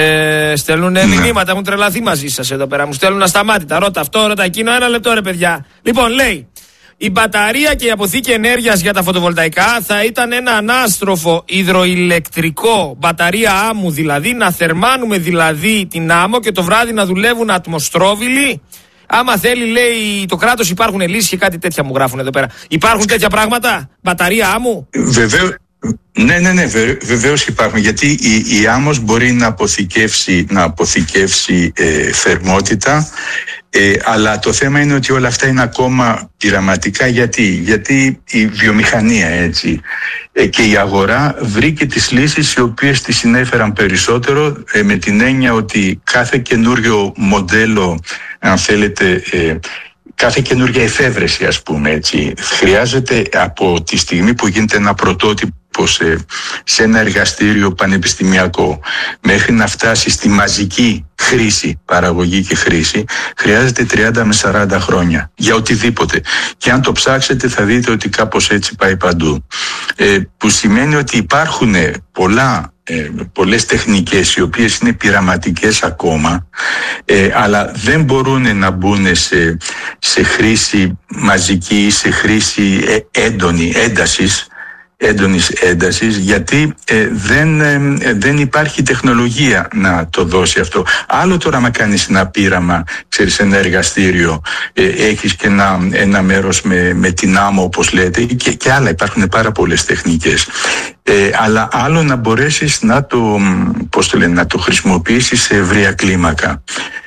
Ε, στέλνουν ναι. μηνύματα, έχουν τρελαθεί μαζί σας εδώ πέρα. Μου στέλνουν ασταμάτητα. Ρώτα αυτό, ρώτα εκείνο. Ένα λεπτό ρε παιδιά. Λοιπόν, λέει, η μπαταρία και η αποθήκη ενέργειας για τα φωτοβολταϊκά θα ήταν ένα ανάστροφο υδροηλεκτρικό, μπαταρία άμμου δηλαδή, να θερμάνουμε δηλαδή την άμμο και το βράδυ να δουλεύουν ατμοστρόβιλοι. Άμα θέλει, λέει, το κράτος, υπάρχουν λύσεις και κάτι τέτοια μου γράφουν εδώ πέρα. Υπάρχουν τέτοια πράγματα, μπαταρία άμμου? Βεβαίως, ναι, ναι, ναι, βεβαίως υπάρχουν. Γιατί η, η άμμος μπορεί να αποθηκεύσει, να αποθηκεύσει ε, θερμότητα, ε, αλλά το θέμα είναι ότι όλα αυτά είναι ακόμα πειραματικά. Γιατί, γιατί η βιομηχανία έτσι ε, και η αγορά βρήκε τις λύσεις οι οποίες τις συνέφεραν περισσότερο ε, με την έννοια ότι κάθε καινούριο μοντέλο, αν θέλετε, ε, κάθε καινούργια εφεύρεση, ας πούμε έτσι, χρειάζεται από τη στιγμή που γίνεται ένα πρωτότυπο σε, σε ένα εργαστήριο πανεπιστημιακό μέχρι να φτάσει στη μαζική χρήση, παραγωγή και χρήση, χρειάζεται τριάντα με σαράντα χρόνια για οτιδήποτε. Και αν το ψάξετε θα δείτε ότι κάπως έτσι πάει παντού. Ε, που σημαίνει ότι υπάρχουν πολλά Ε, πολλές τεχνικές οι οποίες είναι πειραματικές ακόμα, ε, αλλά δεν μπορούν να μπουν σε, σε χρήση μαζική, σε χρήση ε, έντονη έντασης, έντονης έντασης, γιατί ε, δεν, ε, δεν υπάρχει τεχνολογία να το δώσει αυτό. Άλλο τώρα να κάνεις ένα πείραμα, ξέρεις, ένα εργαστήριο, ε, έχεις και ένα, ένα μέρος με, με την άμμο όπως λέτε και, και άλλα, υπάρχουν πάρα πολλές τεχνικές. Ε, αλλά άλλο να μπορέσεις να το, πώς το λένε, να το χρησιμοποιήσεις σε ευρεία κλίμακα.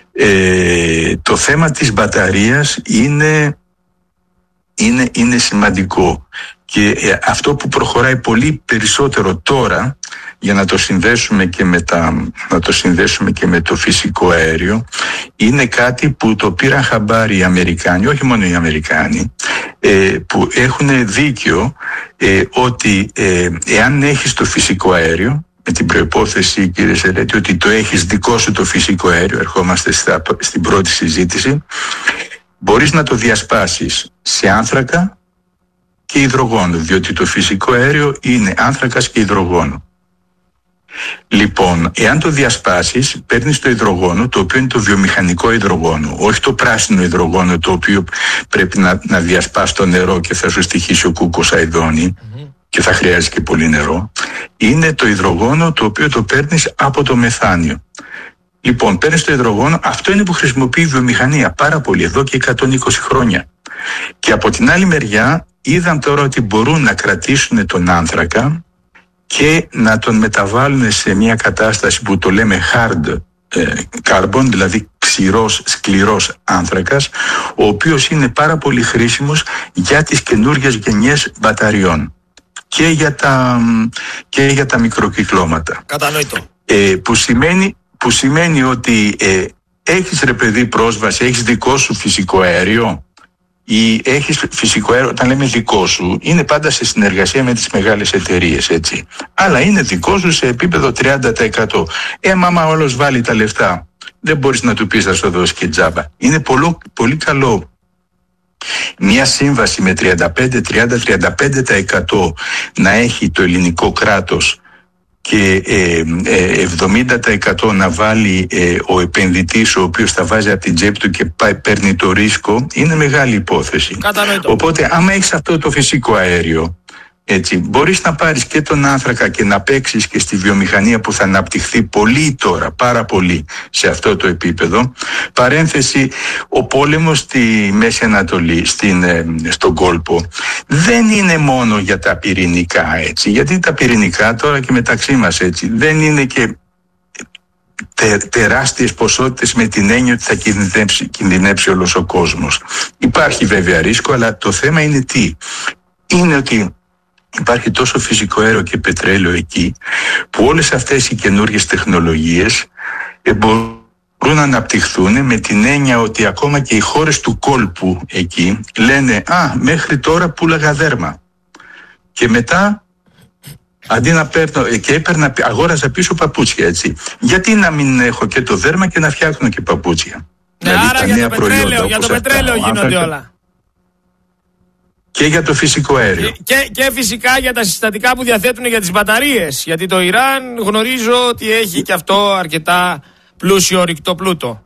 Ε, το θέμα της μπαταρίας είναι, είναι, είναι σημαντικό και ε, αυτό που προχωράει πολύ περισσότερο τώρα, για να το συνδέσουμε και με, τα, να το, συνδέσουμε και με το φυσικό αέριο, είναι κάτι που το πήραν χαμπάρι οι Αμερικάνοι, όχι μόνο οι Αμερικάνοι, ε, που έχουν δίκιο ε, ότι ε, εάν έχεις το φυσικό αέριο, με την προϋπόθεση, κύριε Σερέτη, ότι το έχεις δικό σου το φυσικό αέριο, ερχόμαστε στα, στην πρώτη συζήτηση, μπορείς να το διασπάσεις σε άνθρακα και υδρογόνο, διότι το φυσικό αέριο είναι άνθρακας και υδρογόνο. Λοιπόν, εάν το διασπάσεις, παίρνεις το υδρογόνο, το οποίο είναι το βιομηχανικό υδρογόνο, όχι το πράσινο υδρογόνο, το οποίο πρέπει να, να διασπάσει το νερό και θα σου στοιχήσει ο κούκκος αηδόνι mm-hmm. και θα χρειάζεται και πολύ νερό. Είναι το υδρογόνο το οποίο το παίρνεις από το μεθάνιο. Λοιπόν, παίρνεις το υδρογόνο, αυτό είναι που χρησιμοποιεί η βιομηχανία πάρα πολύ, εδώ και εκατόν είκοσι χρόνια. Και από την άλλη μεριά, είδαν τώρα ότι μπορούν να κρατήσουν τον άνθρακα και να τον μεταβάλουν σε μια κατάσταση που το λέμε hard carbon, δηλαδή ξηρός, σκληρός άνθρακας, ο οποίος είναι πάρα πολύ χρήσιμος για τις καινούργιες γενιές μπαταριών και για τα, και για τα μικροκυκλώματα. Κατανοητό. Ε, που, σημαίνει, που σημαίνει ότι ε, έχεις ρε παιδί πρόσβαση, έχεις δικό σου φυσικό αέριο, ή έχεις φυσικό αέριο, όταν λέμε δικό σου, είναι πάντα σε συνεργασία με τις μεγάλες εταιρείες, έτσι. Αλλά είναι δικό σου σε επίπεδο τριάντα τοις εκατό. Ε, άμα όλος βάλει τα λεφτά, δεν μπορείς να του πεις θα σου δώσει και τζάμπα. Είναι πολύ, πολύ καλό μια σύμβαση με τριάντα πέντε με τριάντα πέντε τοις εκατό να έχει το ελληνικό κράτος και ε, ε, εβδομήντα τοις εκατό να βάλει ε, ο επενδυτής, ο οποίος θα βάζει από την τσέπη του και πάει, παίρνει το ρίσκο, είναι μεγάλη υπόθεση. Κατανοητό. Οπότε άμα έχεις αυτό το φυσικό αέριο, έτσι, μπορείς να πάρεις και τον άνθρακα και να παίξεις και στη βιομηχανία που θα αναπτυχθεί πολύ τώρα, πάρα πολύ σε αυτό το επίπεδο. Παρένθεση, ο πόλεμος στη Μέση Ανατολή, στην, στον κόλπο, δεν είναι μόνο για τα πυρηνικά, έτσι, γιατί τα πυρηνικά τώρα και μεταξύ μας, έτσι, δεν είναι και τε, τεράστιες ποσότητες με την έννοια ότι θα κινδυνεύσει, κινδυνεύσει όλος ο κόσμος. Υπάρχει βέβαια ρίσκο, αλλά το θέμα είναι τι? Είναι ότι υπάρχει τόσο φυσικό αέριο και πετρέλαιο εκεί, που όλες αυτές οι καινούργιες τεχνολογίες μπορούν να αναπτυχθούν με την έννοια ότι ακόμα και οι χώρες του κόλπου εκεί λένε «Α, μέχρι τώρα πουλάγα δέρμα». Και μετά, αντί να παίρνω, και έπαιρνα, αγόραζα πίσω παπούτσια, έτσι. Γιατί να μην έχω και το δέρμα και να φτιάχνω και παπούτσια. Ναι, δηλαδή, άρα για το πετρέλαιο, για το πετρέλαιο αυτά, γίνονται όλα. Και για το φυσικό αέριο. Και, και, και φυσικά για τα συστατικά που διαθέτουν για τις μπαταρίες. Γιατί το Ιράν γνωρίζω ότι έχει και αυτό αρκετά πλούσιο ορυκτό πλούτο.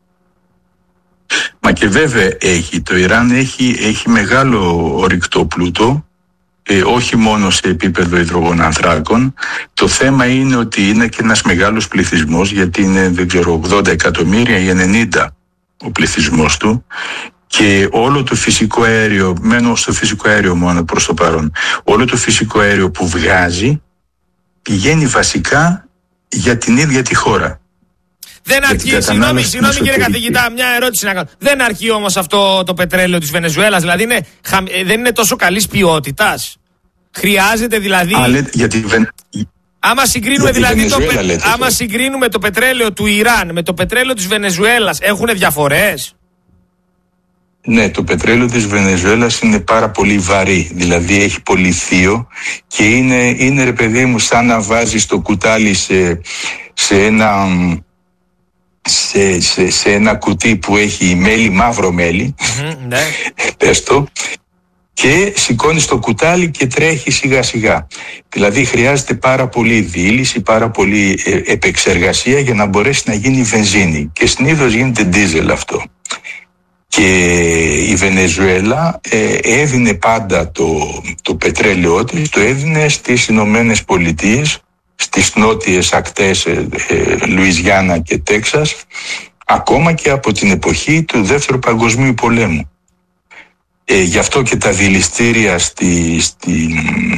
Μα και βέβαια έχει. Το Ιράν έχει, έχει μεγάλο ορυκτό πλούτο. Ε, όχι μόνο σε επίπεδο υδρογονανθράκων. Το θέμα είναι ότι είναι και ένας μεγάλος πληθυσμός, γιατί είναι, δεν ξέρω, ογδόντα εκατομμύρια ή ενενήντα ο πληθυσμός του, και όλο το φυσικό αέριο, μένω στο φυσικό αέριο μόνο προς το παρόν, όλο το φυσικό αέριο που βγάζει πηγαίνει βασικά για την ίδια τη χώρα. Δεν αρκεί, συγγνώμη, συγγνώμη κύριε καθηγητά, μια ερώτηση να κάνω. Δεν αρκεί όμως αυτό το πετρέλαιο της Βενεζουέλας, δηλαδή είναι, δεν είναι τόσο καλής ποιότητας. Χρειάζεται δηλαδή. Α, λέτε, γιατί βεν... Άμα συγκρίνουμε, δηλαδή το, πε... λέτε, άμα συγκρίνουμε το πετρέλαιο του Ιράν με το πετρέλαιο της Βενεζουέλας, έχουν διαφορές? Ναι, το πετρέλαιο της Βενεζουέλας είναι πάρα πολύ βαρύ, δηλαδή έχει πολύ θείο και είναι, είναι ρε παιδί μου σαν να βάζεις το κουτάλι σε, σε ένα... Σε, σε, σε ένα κουτί που έχει μέλι, μαύρο μέλι, mm-hmm, ναι. πες το, και σηκώνεις το κουτάλι και τρέχει σιγά σιγά. Δηλαδή χρειάζεται πάρα πολύ δίληση, πάρα πολύ ε, επεξεργασία για να μπορέσει να γίνει βενζίνη, και συνήθως γίνεται ντίζελ αυτό. Και η Βενεζουέλα ε, έδινε πάντα το, το πετρέλαιό της, το έδινε στις Ηνωμένες Πολιτείες, στις νότιες ακτές ε, ε, Λουιζιάννα και Τέξας, ακόμα και από την εποχή του Δεύτερου Παγκοσμίου Πολέμου. Ε, γι' αυτό και τα δηληστήρια στη, στη,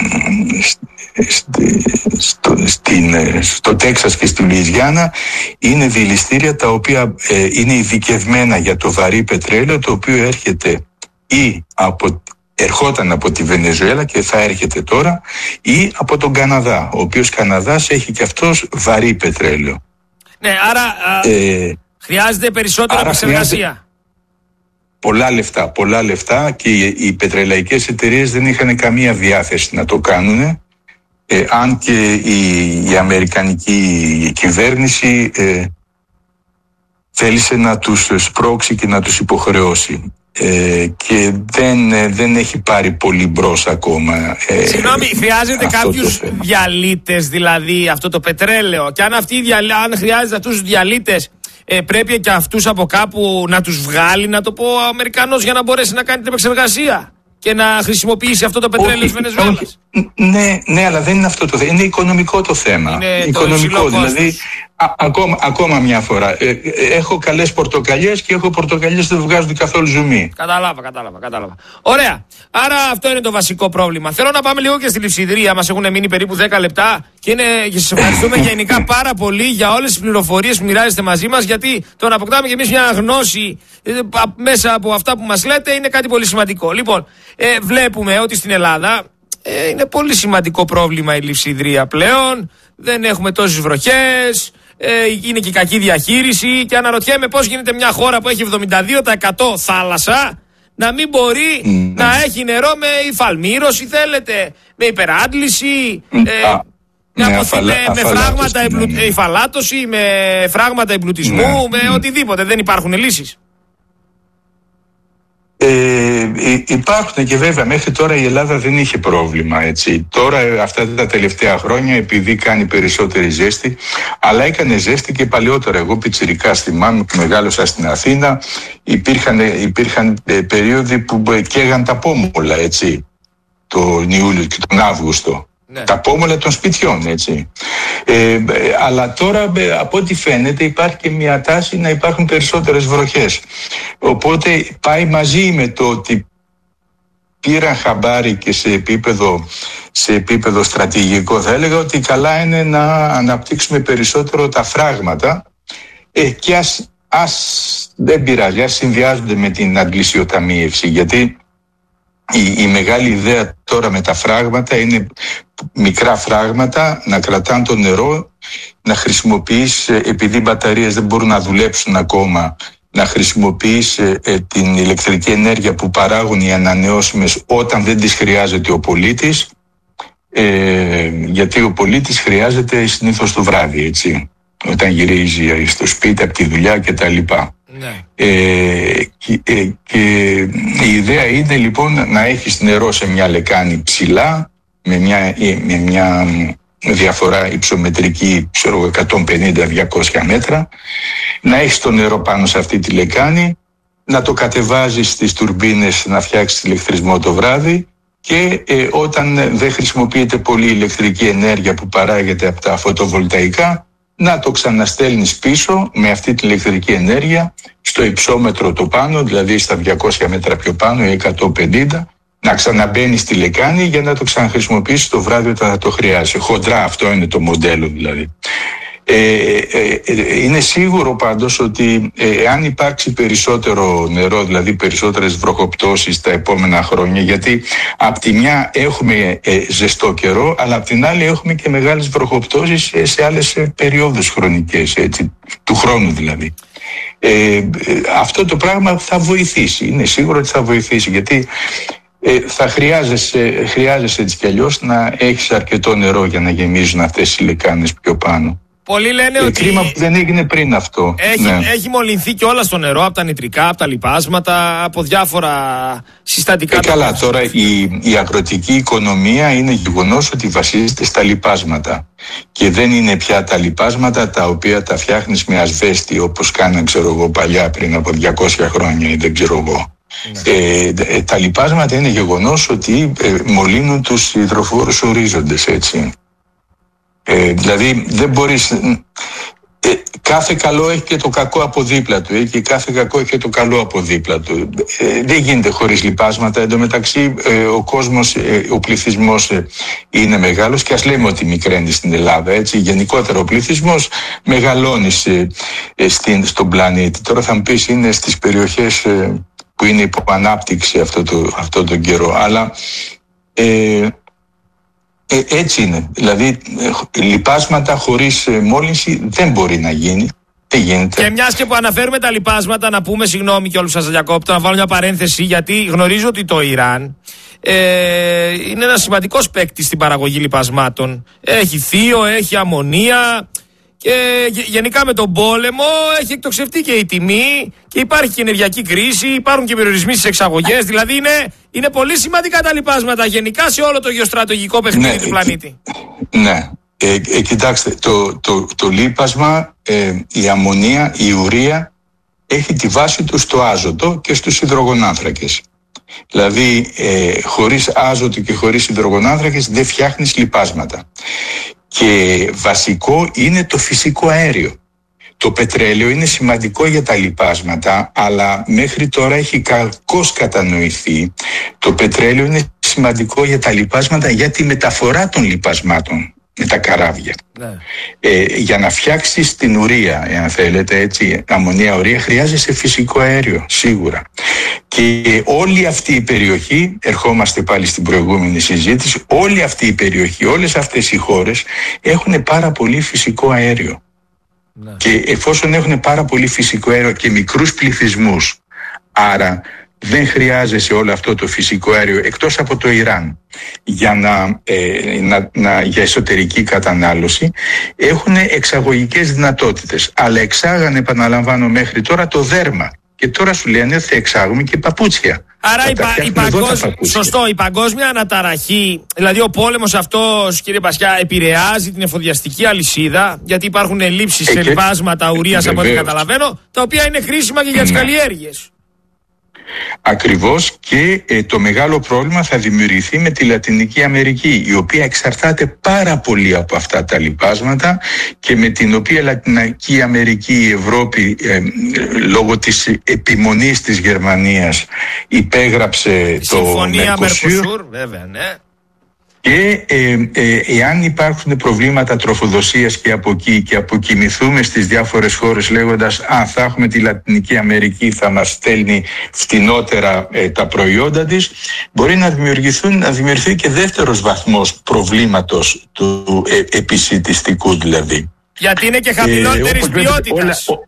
στη, στο, στην, στο Τέξας και στη Λουιζιάννα είναι δηληστήρια τα οποία ε, είναι ειδικευμένα για το βαρύ πετρέλαιο, το οποίο έρχεται ή από ερχόταν από τη Βενεζουέλα και θα έρχεται τώρα, ή από τον Καναδά, ο οποίος Καναδάς έχει και αυτός βαρύ πετρέλαιο. Ναι, άρα ε, χρειάζεται περισσότερη επεξεργασία. Πολλά λεφτά, πολλά λεφτά, και οι, οι πετρελαϊκές εταιρείες δεν είχαν καμία διάθεση να το κάνουν, ε, αν και η, η αμερικανική κυβέρνηση ε, θέλησε να τους σπρώξει και να τους υποχρεώσει. Ε, και δεν, ε, δεν έχει πάρει πολύ μπρος ακόμα. Ε, Συγγνώμη, χρειάζεται κάποιους διαλύτες, δηλαδή αυτό το πετρέλαιο, και αν, αυτοί, αν χρειάζεται αυτούς τους διαλύτες, ε, πρέπει και αυτούς από κάπου να τους βγάλει, να το πω ο Αμερικανός, για να μπορέσει να κάνει την επεξεργασία και να χρησιμοποιήσει αυτό το πετρέλαιο της Βενεζουέλας. Ναι, ναι, αλλά δεν είναι αυτό το θέμα. Είναι οικονομικό το θέμα. Είναι οικονομικό, το δηλαδή. Α, ακόμα, ακόμα μια φορά. Ε, ε, έχω καλές πορτοκαλιές και έχω πορτοκαλιές που δεν βγάζουν καθόλου ζουμί. Κατάλαβα, κατάλαβα, κατάλαβα. Ωραία. Άρα αυτό είναι το βασικό πρόβλημα. Θέλω να πάμε λίγο και στη Λειψιδρία. Μας έχουν μείνει περίπου δέκα λεπτά και, είναι, και σας ευχαριστούμε γενικά πάρα πολύ για όλες τις πληροφορίες που μοιράζεστε μαζί μας. Γιατί το να αποκτάμε και εμείς μια γνώση ε, μέσα από αυτά που μας λέτε είναι κάτι πολύ σημαντικό. Λοιπόν, ε, βλέπουμε ότι στην Ελλάδα ε, είναι πολύ σημαντικό πρόβλημα η Λειψιδρία πλέον. Δεν έχουμε τόσες βροχές. Ε, είναι και κακή διαχείριση, και αναρωτιέμαι πώς γίνεται μια χώρα που έχει εβδομήντα δύο τοις εκατό θάλασσα να μην μπορεί mm. να έχει νερό με υφαλμήρωση, θέλετε, με υπεράντληση, mm. ε, ah. με, ναι, αφαλα, με, με φράγματα εμπλου, ναι. υφαλάτωση, με φράγματα εμπλουτισμού, ναι. με οτιδήποτε. Δεν υπάρχουν λύσεις. Ε, υπάρχουν, και βέβαια μέχρι τώρα η Ελλάδα δεν είχε πρόβλημα, έτσι. Τώρα αυτά τα τελευταία χρόνια, επειδή κάνει περισσότερη ζέστη, αλλά έκανε ζέστη και παλαιότερα. Εγώ πιτσιρικάς θυμάμαι που μεγάλωσα στην Αθήνα, υπήρχαν, υπήρχαν περίοδοι που καίγαν τα πόμολα, έτσι, τον Ιούλιο και τον Αύγουστο. Ναι. Τα πόμολα των σπιτιών, έτσι. Ε, αλλά τώρα, από ό,τι φαίνεται, υπάρχει και μια τάση να υπάρχουν περισσότερες βροχές. Οπότε πάει μαζί με το ότι πήραν χαμπάρι και σε επίπεδο, σε επίπεδο στρατηγικό, θα έλεγα ότι καλά είναι να αναπτύξουμε περισσότερο τα φράγματα, ε, και ας, ας δεν πειράζει, ας συνδυάζονται με την αντλησιοταμίευση, γιατί η, η μεγάλη ιδέα τώρα με τα φράγματα είναι μικρά φράγματα, να κρατάνε το νερό, να χρησιμοποιείς, επειδή οι μπαταρίες δεν μπορούν να δουλέψουν ακόμα, να χρησιμοποιείς ε, την ηλεκτρική ενέργεια που παράγουν οι ανανεώσιμες όταν δεν τις χρειάζεται ο πολίτης, ε, γιατί ο πολίτης χρειάζεται συνήθως το βράδυ, έτσι, όταν γυρίζει στο σπίτι από τη δουλειά κτλ. Ναι. Ε, και, ε, και η ιδέα είναι λοιπόν να έχεις νερό σε μια λεκάνη ψηλά, με μια, με μια διαφορά υψομετρική, ξέρω, εκατόν πενήντα με διακόσια μέτρα, να έχεις το νερό πάνω σε αυτή τη λεκάνη, να το κατεβάζεις στις τουρμπίνες να φτιάξεις ηλεκτρισμό το βράδυ και ε, όταν δεν χρησιμοποιείται πολύ ηλεκτρική ενέργεια που παράγεται από τα φωτοβολταϊκά, να το ξαναστέλνεις πίσω με αυτή την ηλεκτρική ενέργεια στο υψόμετρο το πάνω, δηλαδή στα διακόσια μέτρα πιο πάνω ή εκατόν πενήντα, να ξαναμπαίνει στη λεκάνη για να το ξαναχρησιμοποιήσει το βράδυ όταν θα το χρειάζεται. Χοντρά αυτό είναι το μοντέλο δηλαδή. Ε, ε, ε, είναι σίγουρο πάντως ότι ε, αν υπάρξει περισσότερο νερό, δηλαδή περισσότερες βροχοπτώσεις τα επόμενα χρόνια, γιατί απ' τη μια έχουμε ε, ζεστό καιρό, αλλά απ' την άλλη έχουμε και μεγάλες βροχοπτώσεις ε, σε άλλες ε, περιόδους χρονικές, έτσι, του χρόνου δηλαδή. Ε, ε, αυτό το πράγμα θα βοηθήσει, είναι σίγουρο ότι θα βοηθήσει, γιατί Ε, θα χρειάζεσαι, χρειάζεσαι έτσι κι αλλιώς να έχεις αρκετό νερό για να γεμίζουν αυτές οι λεκάνες πιο πάνω. Πολλοί λένε ε, ότι. Κρίμα που δεν έγινε πριν αυτό. Έχει, ναι. έχει μολυνθεί και όλα στο νερό, από τα νητρικά, από τα λιπάσματα, από διάφορα συστατικά. Ε, καλά, τώρα η, η αγροτική οικονομία είναι γεγονός ότι βασίζεται στα λιπάσματα. Και δεν είναι πια τα λιπάσματα τα οποία τα φτιάχνεις με ασβέστη, όπως κάναν, ξέρω εγώ, παλιά πριν από διακόσια χρόνια ή δεν ξέρω εγώ. Ναι. Ε, ε, τα λιπάσματα είναι γεγονός ότι ε, μολύνουν τους υδροφόρους ορίζοντες, έτσι. Ε, δηλαδή δεν μπορείς, ε, κάθε καλό έχει και το κακό από δίπλα του, ε, και κάθε κακό έχει και το καλό από δίπλα του. Ε, δεν γίνεται χωρίς λιπάσματα. Εν τω μεταξύ ε, ο κόσμος, ε, ο πληθυσμός ε, είναι μεγάλος και ας λέμε ότι μικραίνει στην Ελλάδα, έτσι. Γενικότερα ο πληθυσμός μεγαλώνει ε, ε, στην, στον πλανήτη. Τώρα θα μου πεις είναι στις περιοχές ε, που είναι υπό ανάπτυξη αυτό το, αυτό το καιρό, αλλά ε, ε, έτσι είναι. Δηλαδή ε, λιπάσματα χωρίς ε, μόλυνση δεν μπορεί να γίνει. Δεν γίνεται. Και μιας και που αναφέρουμε τα λιπάσματα, να πούμε, συγγνώμη και όλους σας διακόπτω, να βάλω μια παρένθεση, γιατί γνωρίζω ότι το Ιράν ε, είναι ένας σημαντικός παίκτης στην παραγωγή λιπασμάτων. Έχει θείο, έχει αμμονία. Και γενικά με τον πόλεμο έχει εκτοξευτεί και η τιμή και υπάρχει και ενεργειακή κρίση, υπάρχουν και περιορισμοί στις εξαγωγές. Δηλαδή είναι, είναι πολύ σημαντικά τα λιπάσματα γενικά σε όλο το γεωστρατηγικό παιχνίδι, ναι, του πλανήτη. Ναι, ε, ε, κοιτάξτε, το, το, το λίπασμα, ε, η αμμονία, η ουρία έχει τη βάση του στο άζωτο και στους υδρογονάνθρακες. Δηλαδή ε, χωρίς άζωτο και χωρίς υδρογονάνθρακες δεν φτιάχνεις λιπάσματα. Και βασικό είναι το φυσικό αέριο. Το πετρέλαιο είναι σημαντικό για τα λιπάσματα, αλλά μέχρι τώρα έχει κακώς κατανοηθεί. Το πετρέλαιο είναι σημαντικό για τα λιπάσματα για τη μεταφορά των λιπασμάτων με τα καράβια. Ναι. Ε, για να φτιάξεις την ουρία, εάν θέλετε, έτσι, αμμονία ουρία, χρειάζεσαι φυσικό αέριο, σίγουρα. Και όλη αυτή η περιοχή, ερχόμαστε πάλι στην προηγούμενη συζήτηση, όλη αυτή η περιοχή, όλες αυτές οι χώρες έχουν πάρα πολύ φυσικό αέριο. Ναι. Και εφόσον έχουν πάρα πολύ φυσικό αέριο και μικρούς πληθυσμούς, άρα δεν χρειάζεσαι όλο αυτό το φυσικό αέριο, εκτός από το Ιράν, για, να, ε, να, να, για εσωτερική κατανάλωση, έχουν εξαγωγικές δυνατότητες. Αλλά εξάγανε, επαναλαμβάνω, μέχρι τώρα το δέρμα. Και τώρα σου λένε θα εξάγουμε και παπούτσια. Άρα η, πα, η, παγκόσμ... Σωστό, η παγκόσμια αναταραχή, δηλαδή ο πόλεμος αυτός, κύριε Πασιά, επηρεάζει την εφοδιαστική αλυσίδα, γιατί υπάρχουν ελλείψεις ε, σε λιπάσματα ουρίας, από ό,τι καταλαβαίνω, τα οποία είναι χρήσιμα και για τις ναι. καλλιέργειες. Ακριβώς, και ε, το μεγάλο πρόβλημα θα δημιουργηθεί με τη Λατινική Αμερική, η οποία εξαρτάται πάρα πολύ από αυτά τα λιπάσματα και με την οποία Λατινική Αμερική, η Ευρώπη, ε, λόγω της επιμονής της Γερμανίας υπέγραψε η το Συμφωνία Μερκοσούρ. βέβαια, ναι. Και ε, ε, εάν υπάρχουν προβλήματα τροφοδοσίας και από εκεί και αποκοιμηθούμε στις διάφορες χώρες λέγοντας «Α, θα έχουμε τη Λατινική Αμερική, θα μας στέλνει φτηνότερα ε, τα προϊόντα της», μπορεί να, δημιουργηθούν, να δημιουργηθεί και δεύτερος βαθμός προβλήματος του ε, επισιτιστικού δηλαδή. Γιατί είναι και χαμηλότερης ε, ποιότητας. Όλα,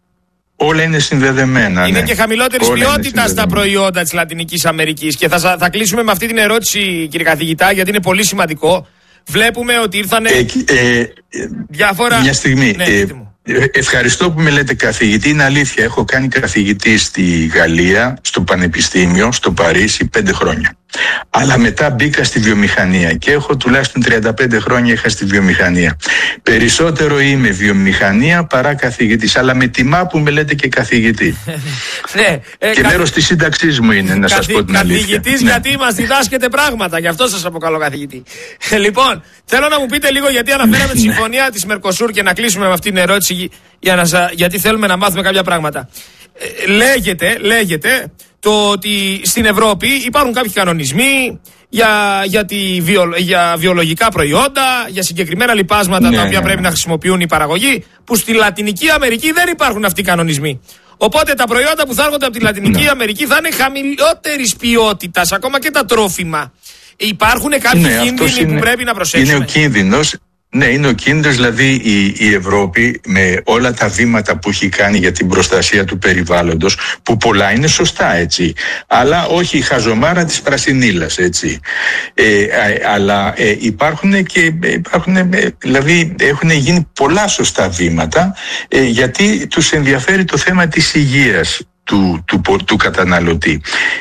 όλα είναι συνδεδεμένα. Είναι ναι. και χαμηλότερης ποιότητας τα προϊόντα της Λατινικής Αμερικής. Και θα, θα κλείσουμε με αυτή την ερώτηση, κύριε καθηγητά, γιατί είναι πολύ σημαντικό. Βλέπουμε ότι ήρθαν ε, ε, διάφορα... Μια στιγμή. Ναι, ε, ευχαριστώ που με λέτε καθηγητή. Είναι αλήθεια. Έχω κάνει καθηγητή στη Γαλλία, στο Πανεπιστήμιο, στο Παρίσι, πέντε χρόνια. Αλλά μετά μπήκα στη βιομηχανία και έχω τουλάχιστον τριάντα πέντε χρόνια είχα στη βιομηχανία. Περισσότερο είμαι βιομηχανία παρά καθηγητής, αλλά με τιμά που με λέτε και καθηγητή. Ναι, ε, και κα... μέρος της σύνταξής μου είναι, να σας πω την αλήθεια. Καθηγητής, ναι. Γιατί μας διδάσκετε πράγματα, γι' αυτό σας αποκαλώ καθηγητή. Λοιπόν, θέλω να μου πείτε λίγο, γιατί αναφέραμε τη συμφωνία της Μερκοσούρ και να κλείσουμε με αυτήν την ερώτηση, για να, γιατί θέλουμε να μάθουμε κάποια πράγματα. Ε, λέγεται, λέγεται το ότι στην Ευρώπη υπάρχουν κάποιοι κανονισμοί για, για, τη βιο, για βιολογικά προϊόντα, για συγκεκριμένα λιπάσματα ναι, τα οποία ναι. πρέπει να χρησιμοποιούν οι παραγωγοί, που στη Λατινική Αμερική δεν υπάρχουν αυτοί οι κανονισμοί. Οπότε τα προϊόντα που θα έρχονται από τη Λατινική ναι. Αμερική θα είναι χαμηλότερης ποιότητας, ακόμα και τα τρόφιμα. Υπάρχουν κάποιοι ναι, κίνδυνοι είναι, που πρέπει να προσέξουμε. Είναι ο κίνδυνος. Ναι, είναι ο κίνδυνος, δηλαδή η, η Ευρώπη με όλα τα βήματα που έχει κάνει για την προστασία του περιβάλλοντος, που πολλά είναι σωστά, έτσι, αλλά όχι η χαζομάρα της πρασινίλας, έτσι. Ε, ε, αλλά ε, υπάρχουν και, υπάρχουν, ε, δηλαδή έχουν γίνει πολλά σωστά βήματα, ε, γιατί τους ενδιαφέρει το θέμα της υγείας του, του, του, του καταναλωτή.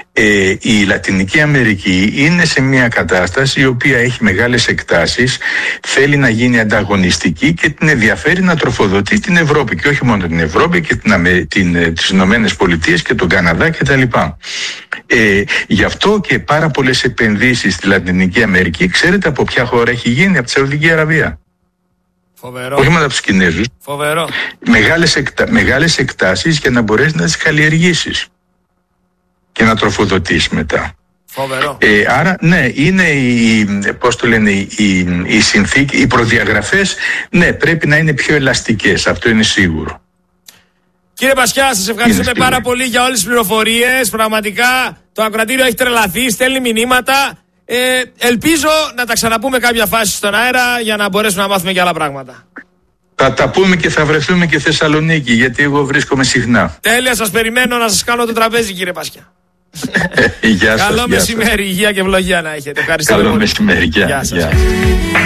Ε, η Λατινική Αμερική είναι σε μια κατάσταση η οποία έχει μεγάλες εκτάσεις, θέλει να γίνει ανταγωνιστική και την ενδιαφέρει να τροφοδοτεί την Ευρώπη, και όχι μόνο την Ευρώπη και την, την, τις Ηνωμένες Πολιτείες και τον Καναδά κτλ. Ε, γι' αυτό και πάρα πολλές επενδύσεις στη Λατινική Αμερική, ξέρετε από ποια χώρα έχει γίνει? Από τη Σαουδική Αραβία. Φοβερό. Όχι μόνο από τους Κινέζους. Φοβερό. Μεγάλες, εκτα... μεγάλες εκτάσεις για να μπορέσεις να τις καλλιεργήσεις και να τροφοδοτείς μετά. Φοβερό. Ε, άρα ναι, είναι οι, πώς το λένε, οι, οι συνθήκες, οι προδιαγραφές, ναι, πρέπει να είναι πιο ελαστικές, αυτό είναι σίγουρο. Κύριε Πασιά, σας ευχαριστούμε πάρα πολύ για όλες τις πληροφορίες. Πραγματικά το ακροατήριο έχει τρελαθεί, στέλνει μηνύματα. Ε, ελπίζω να τα ξαναπούμε κάποια φάση στον αέρα για να μπορέσουμε να μάθουμε και άλλα πράγματα. Θα τα πούμε και θα βρεθούμε και Θεσσαλονίκη, γιατί εγώ βρίσκομαι συχνά. Τέλεια, σας περιμένω να σας κάνω το τραπέζι, κύριε Πασιά. Γεια σας. Καλό μεσημέρι, υγεία και ευλογία να έχετε. Ευχαριστώ. Καλό μεσημέρι, γεια σας.